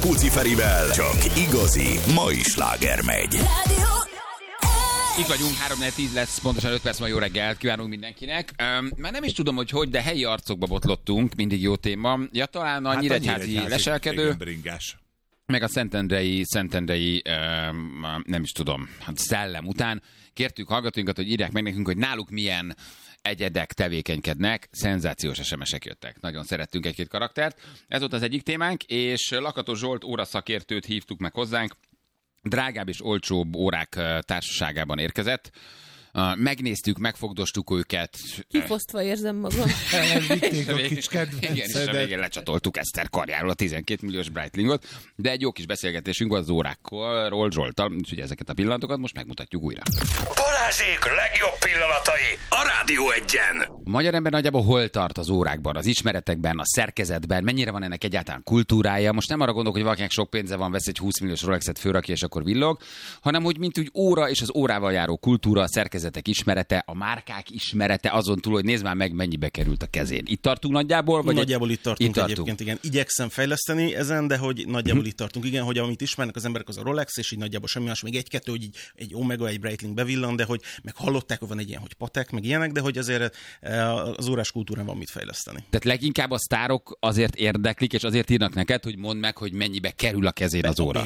Puci Ferivel csak igazi mai sláger megy. Itt vagyunk, 3-4-10 lesz, pontosan 5 perc, ma jó reggelt kívánunk mindenkinek. Már nem is tudom, hogy, de helyi arcokba botlottunk, mindig jó téma. Ja, talán a nyíregyházi leselkedő, meg a szentendrei, nem is tudom, szellem után. Kértük hallgatóinkat, hogy írják meg nekünk, hogy náluk milyen egyedek tevékenykednek, szenzációs SMS-ek jöttek. Nagyon szerettünk egy-két karaktert. Ez volt az egyik témánk, és Lakatos Zsolt óraszakértőt hívtuk meg hozzánk. Drágább és olcsóbb órák társaságában érkezett. Megnéztük, megfogdostuk őket. Kifosztva érzem magam. Elvitték a kis Igen, és a végén lecsatoltuk Eszter karjáról a 12 milliós Breitlingot, de egy jó kis beszélgetésünk volt az órákról Zsolttal, úgyhogy ezeket a pillanatokat most megmutatjuk újra. Balázsék legjobb pillanatai a Rádió Egyen. A magyar ember nagyjából hol tart az órákban, az ismeretekben, a szerkezetben, mennyire van ennek egyáltalán kultúrája? Most nem arra gondolok, hogy valakinek sok pénze van, vesz egy 20 milliós Rolexet, fölrakja és akkor villog, hanem hogy mint úgy óra és az órával járó kultúra, a szerkezetek ismerete, a márkák ismerete, azon túl, hogy nézd már meg, mennyibe került a kezén. Itt tartunk nagyjából? Vagy nagyjából itt tartunk egyébként, igen. Igyekszem fejleszteni ezen, de hogy nagyjából itt tartunk, igen, hogy amit ismernek az emberek, az a Rolex, és így nagyjából semmi más, még egy-kettő, hogy így egy Omega, egy Breitling bevillan, de hogy meg hallották, hogy van egy ilyen, hogy Patek, meg ilyenek, de hogy azért az órás kultúrán van mit fejleszteni. Tehát leginkább a sztárok azért érdeklik, és azért írnak neked, hogy mondd meg, hogy mennyibe kerül a kezén az óra.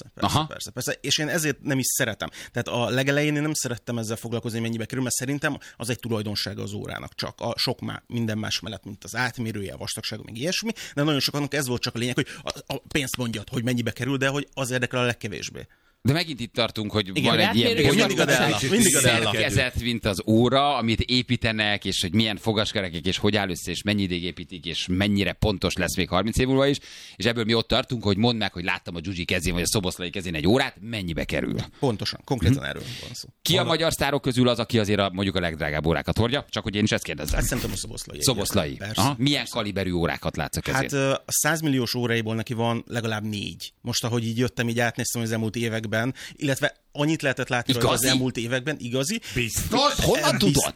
Persze. És én ezért nem is szeretem. Tehát a legelején én nem szerettem ezzel foglalkozni, mennyibe kerül, mert szerintem az egy tulajdonsága az órának csak. A sok minden más mellett, mint az átmérője, a vastagsága, meg ilyesmi, de nagyon sokaknak ez volt csak a lényeg, hogy a pénzt mondjad, hogy mennyibe kerül, de hogy az érdekel a legkevésbé. De megint itt tartunk, hogy igen, van egy ilyen szerkezet, mint az óra, amit építenek, és hogy milyen fogaskerekek, és hogy áll össze, és mennyi ideig építik, és mennyire pontos lesz még 30 év múlva is. És ebből mi ott tartunk, hogy mondd meg, hogy láttam a Zsuzsi kezén, vagy a Szoboszlai kezén egy órát, mennyibe kerül. Pontosan, konkrétan erről van szó. Ki a magyar sztárok közül az, aki azért mondjuk a legdrágább órákat hordja? Csak hogy én is ezt kérdezzem. Azt szerintem a Szoboszlai. Szoboszlai. Milyen kaliberű órákat látsz a kezén? Hát a 100 milliós óráiból neki van legalább 4. Most, ahogy így jöttem, így átnéztem az elmúlt években, illetve annyit lehetett látni az elmúlt években, igazi. Biztos? Honnan tudod?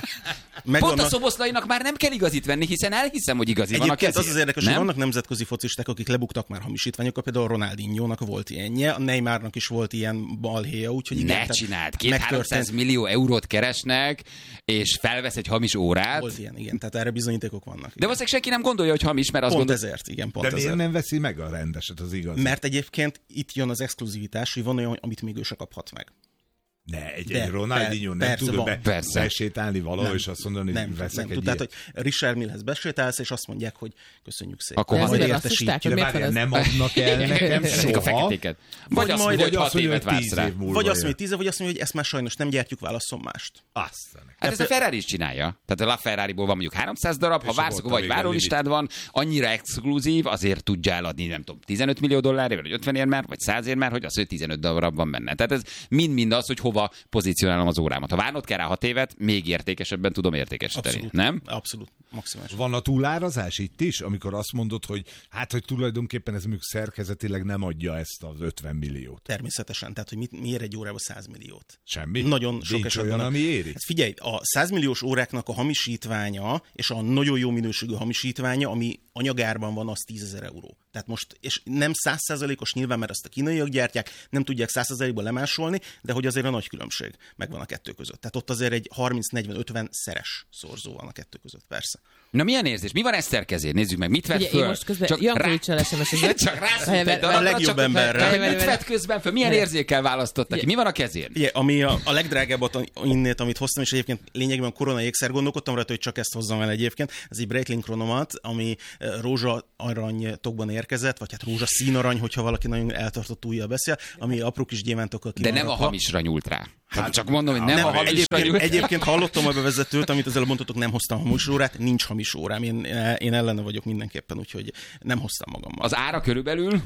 Pont a Szoboszlainak már nem kell igazit venni, hiszen elhiszem, hogy igazi van a kezén. Az érdekes, hogy vannak nemzetközi focisták, akik lebuktak már hamisítványokkal, például Ronaldinho-nak volt ilyenje, a Neymarnak is volt ilyen balhéja, úgyhogy ne csináld, 200-300 millió eurót keresnek, és felvesz egy hamis órát. Volt ilyen, igen, tehát erre bizonyítékok vannak. De valószínűleg senki nem gondolja, hogy hamis, mert azt pont ezért, igen, pont de ezért. miért nem veszi meg a rendeset, az igaz? Mert egyébként itt jön az exkluzivitás, hogy van olyan, amit még ő se kaphat meg. Ne, egy Ronaldinho nem tud besétálni valahol, és azt mondani, hogy veszek egy tehát, hogy Richard Millhez besétálsz, és azt mondják, hogy köszönjük szépen. Akkor azért rasszisták, nem adnak el nekem soha. Vagy azt mondja, hogy 6 évet vársz rá. Vagy azt mondja, 10 év, vagy azt mondja, hogy ezt már sajnos nem gyártjuk, válasszon mást. Hát ez a Ferrari is csinálja. Tehát a LaFerrariból van mondjuk 300 darab, ha vársz, vagy várólistád van, annyira exkluzív, azért tudja eladni, nem tudom, 15 millió dollárért, vagy 50 ér már, vagy 100 ér már, hogy az, hogy 15 darab van benne. Tehát ez mind az, hogy hova pozícionálom az órámat. Ha várnod kell rá 6 évet, még értékesebben tudom értékesíteni. Abszolút, nem? Abszolút, maximális. Van a túlárazás itt is, amikor azt mondod, hogy hogy tulajdonképpen ez mondjuk szerkezetileg nem adja ezt az 50 milliót. Természetesen, tehát hogy miért egy órába 100 milliót? Semmi? Nagyon sok esetben. Olyan, ami éri? Hát figyelj, a 100 milliós óráknak a hamisítványa, és a nagyon jó minőségű hamisítványa, ami anyagárban van, az 10 000 euró. Tehát most, és nem 100%-os nyilván, mert ezt a kínaiak gyártják, nem tudják 100%-ban lemásolni, de hogy azért a nagy különbség megvan a kettő között. Tehát ott azért egy 30-40-50 szeres szorzó van a kettő között, persze. Na milyen érzés? Mi van Eszter kezén? Nézzük meg, mit vett föl? Én most közben Jankovics-sal SMS-ezek. Csak rászult egy darabra, a legjobb emberre. Mit vett közben föl? Milyen érzékkel választott neki? Mi van a kezén? Ugye, ami a legdrágábbat innét, amit hoztam, és egyébként lényegében korona ékszer gondolkodtam rá, hogy csak ezt hozzam el egyébként. Ez egy Breitling kronomat, ami rózsa aranytokban érkezett, vagy hát rózsaszín arany, hogyha valaki nagyon eltartott ujjal beszél, ami apró kis gyémántokkal ki. De nem a hamisra nyúlt rá. Hát csak mondom, hogy nem a hamisra nyúlt. Egyébként hallottam a bevezetőt, amit ezzel mondhatok, nem hoztam hamis órát, nincs hamis órám. Én ellene vagyok mindenképpen, úgyhogy nem hoztam magammal. Az ára körülbelül?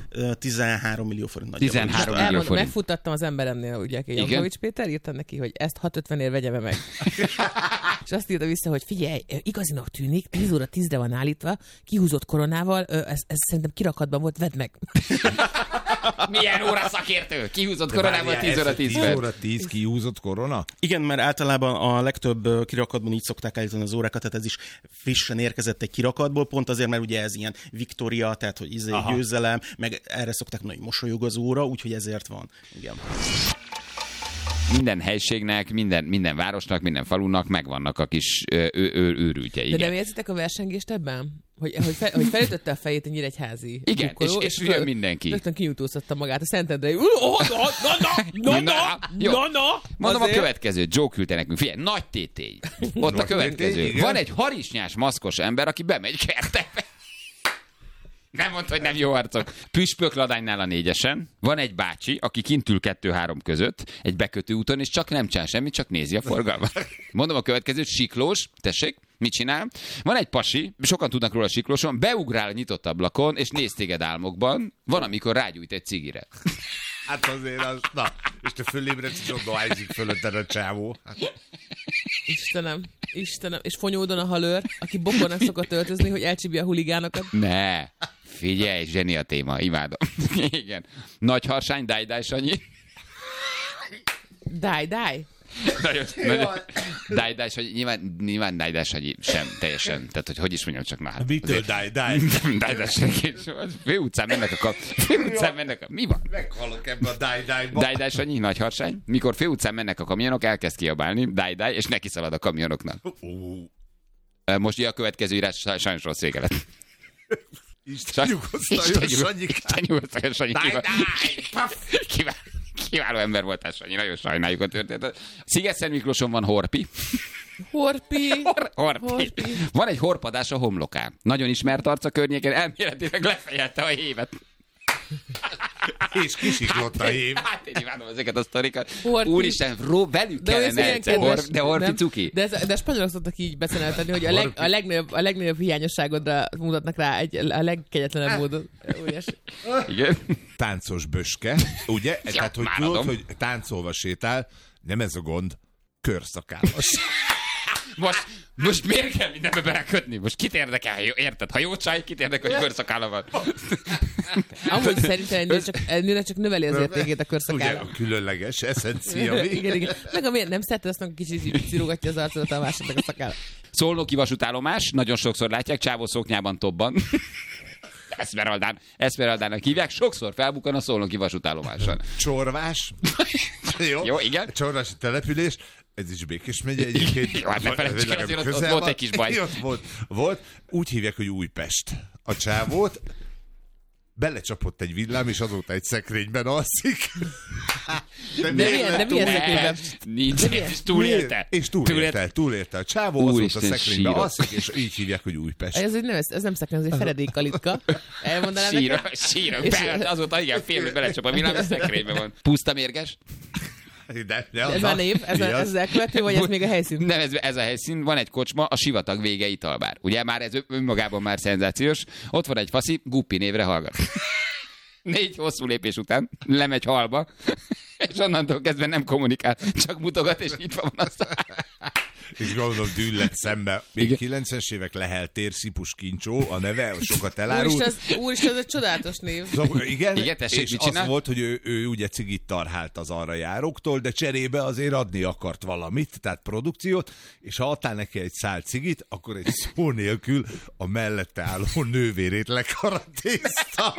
13 millió forint. 13 millió forint. Megfuttattam az emberemnél, ugye, Jankovics Péter, írtam neki, hogy ezt 650-ért vegyem meg. És azt írta vissza, hogy figyelj, igazinak tűnik, 10 óra 10-re van állítva, kihúzott koronával, ez szerintem kirakatban volt, vedd meg. Milyen óra szakértő? Kihúzott koronából 10 óra 10 10 óra 10 kihúzott korona? Igen, mert általában a legtöbb kirakatban így szokták állítani az órákat, tehát ez is frissen érkezett egy kirakatból, pont azért, mert ugye ez ilyen Victoria, tehát hogy győzelem, meg erre szokták mondani, hogy mosolyog az óra, úgyhogy ezért van. Igen. Minden helységnek, minden városnak, minden falunak megvannak a kis őrültjei. De nem érzitek a versengést ebben? Hogy felütötte a fejét a Nyíregyházi. Igen, bukkoló, és jön mindenki. Rögtön kinyújtóztatta magát a Szentendrei. Mondom a következő, Joe küldte nekünk. Figyelj, nagy tétély. Ott a következő. Van egy harisnyás maszkos ember, aki bemegy kertekbe. Nem mondta, hogy nem jó arcok. Püspökladánynál a 4-esen. Van egy bácsi, aki kint ül 2-3 között, egy bekötő úton, és csak nem csinál semmit, csak nézi a forgalmat. Mondom a következőt, siklós, tessék, mit csinál? Van egy pasi, sokan tudnak róla siklóson, beugrál a nyitott ablakon, és néz téged álmokban, van, amikor rágyújt egy cigire. Hát azért az, na, és te fölébredsz, és ott dohányzik fölötted a csávó. Istenem. És Fonyódon a halőr, aki bokornak szokott öltözni, hogy elcsípje a huligánokat. Ne, figyelj, zseni a téma, imádom. Igen. Nagy harsány, dáj, Sanyi. Dáj. Nagyon. Dáj, Sanyi, nyilván dáj, Sanyi sem teljesen. Tehát, hogy is mondjam csak már. Mitől dáj? Dáj, Sanyi. Főutcán mennek a... Mi van? Meghalok ebbe a dáj-dájba. Dáj, Sanyi, nagy harsány. Mikor főutcán mennek a kamionok, elkezd kiabálni, dáj, és neki szalad a kamionoknak. Most ugye a következő írás sajnos rossz vége lett. Isten nyugosztaljon, Sanyi. Kiváló ember voltál, Sanyi. Nagyon sajnáljuk a történetet. Sziget-Szent Miklóson van Horpi. Horpi. Van egy horpadás a homlokán. Nagyon ismert arc a környéken, elméletileg lefejelte a hévet. És kisiklott a hív. Hát én imádom ezeket a sztorikat. Úristen, velük kellene egyszer. De Horpi cuki. De spanyolok szoktak így beceneltetni, hogy a legnagyobb hiányosságodra mutatnak rá a legkegyetlenebb módon. Igen. Táncos böske, ugye? Tehát, hogy tudod, hogy táncolva sétál, nem ez a gond, körszakállas. Most miért kell mindenbe belekötni? Most kit érdekel, érted? Ha jó csaj, kit érdekel, hogy körszakála van? Amúgy szerintem nőnek csak növeli az értékét a körszakála. Ugye, a különleges eszencia. Igen. Meg amiért nem szereted, azt kicsit cirogatja az arcodat a másodnak a szakála. Szolnoki vasútállomás, nagyon sokszor látják, csávó szoknyában tobban. Eszmeraldának hívják, sokszor felbukkan a szolnoki vasútállomáson. Csorvás. Jó, igen. Csorvási település. Ez is Békés megye egyébként. Jó, hát ne felejtsük, azért ott volt egy kis baj. Volt. Úgy hívják, hogy Újpest. A csávót belecsapott egy villám, és azóta egy szekrényben alszik. De milyen szekrényben? Nincs, és túlélte. És túlélte. A csávó azóta a szekrényben alszik, és így hívják, hogy Újpest. Ez nem szekrény, ez egy feredékkalitka. Elmondanám nekem? Sírok. Azóta igen, fél, belecsap a villám, és szekrényben van. Puszta mérges. Ez már név? Ez elkövető, vagy ez még a helyszín? Nem, ez a helyszín. Van egy kocsma, a Sivatag vége italbár. Ugye már ez önmagában már szenzációs. Ott van egy faszi, Guppi névre hallgat. 4 hosszú lépés után lemegy halba, és onnantól kezdve nem kommunikál, csak mutogat, és itt van az. És gondolom dűllet szembe. Még 90-es évek Lehel tér, Szipus Kincsó, a neve, sokat elárult. Úristen, ez egy csodálatos név. Igen, tessék, és az volt, hogy ő ugye cigit tarhált az arra járóktól, de cserébe azért adni akart valamit, tehát produkciót, és ha adtál neki egy szál cigit, akkor egy szó nélkül a mellette álló nővérét lekaratézta.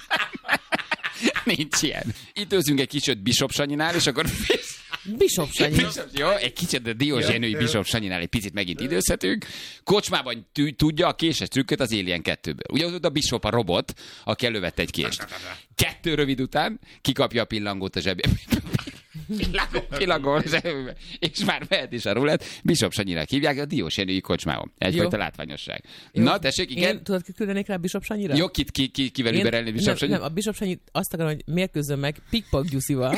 Nincs ilyen. Itt őzünk egy kicsit Bishop Sanyinál, és akkor... Bishop Sanyi. Jó, egy kicsit a Diózsénői Bishop Sanyinál egy picit megint időzhetünk. Kocsmában tudja a késes trükköt az Alien 2-ből. Ugye ott a Bishop a robot, aki elővette egy kést. 2 rövid után kikapja a pillangót a zsebébe. Pillangó a zsebébe. És már mehet is a rulett. Bishop Sanyinak hívják a Diózsénői kocsmában. Egyfajta látványosság. Jó. Na, tessék, igen. Én tudod, küldenék rá Bishop Sanyira? Jó, kivel überelni Bishop Sanyi? Nem, a Bishop Sanyi azt akarom, hogy mérkőzzön meg Pikpak Gyuszival.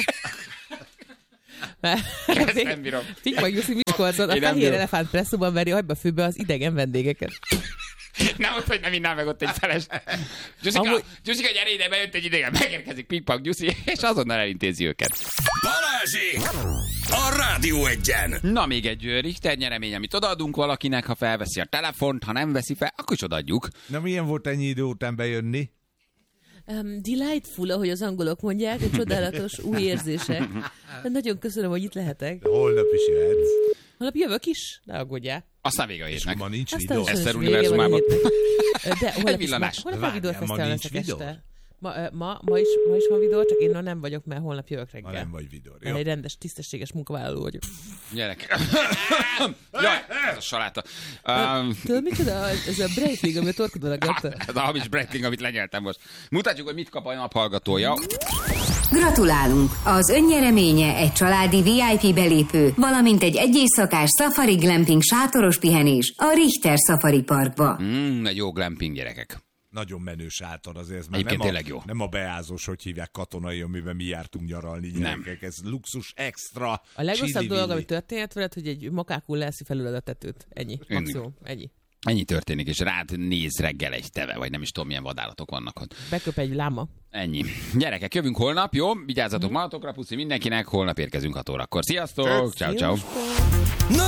Ezt nem bírom. Pikpak Gyuszi Miskolcon a fehér elefánt presszóban veri agyba főbe az idegen vendégeket. Nem ott, hogy nem innál meg ott egy feles. Gyuszika, gyere ide, bejött egy idegen, megérkezik Pikpak Gyuszi, és azonnal elintézi őket. Balázsék! A Rádió Egyen! Na, még egy Richter nyeremény, amit odaadunk valakinek, ha felveszi a telefont, ha nem veszi fel, akkor is odaadjuk. Na, milyen volt ennyi idő után bejönni? Delightful, ahogy az angolok mondják, egy csodálatos új érzések. Nagyon köszönöm, hogy itt lehetek. De holnap is jöhetsz. Holnap jövök is? Ne aggódjál. Aztán vége a hétnek. Ma nincs videó. Eszter univerzumában. De holnap a videófesztivál leszek este. Ma is van videó, csak én nem vagyok, mert holnap jövök reggel. Ma nem vagy videó. Egy rendes, tisztességes munkavállaló vagyok. Gyerek. Jaj, ez a saláta. Tudod, micsoda? Ez a Breitling, ami a torkodon agatta. Ez a hamis Breitling, amit lenyeltem most. Mutatjuk, hogy mit kap a naphallgatója. Gratulálunk! Az önnyereménye egy családi VIP belépő, valamint egy éjszakás safari glamping sátoros pihenés a Richter Safari Parkba. Egy jó glamping, gyerekek. Nagyon menő sátor azért, mert nem a beázós, hogy hívják katonai, amiben mi jártunk nyaralni gyerekek. Ez luxus extra. A legrosszabb dolog, ami történt veled, hogy egy makákul leszi felül a tetőt. Ennyi. Maximum. Ennyi történik, és rád néz reggel egy teve, vagy nem is tudom, milyen vadállatok vannak ott. Beköp egy láma. Ennyi. Gyerekek, jövünk holnap, jó? Vigyázzatok magatokra, puszi mindenkinek, holnap érkezünk 6 órakor. Sziasztok! Ciao.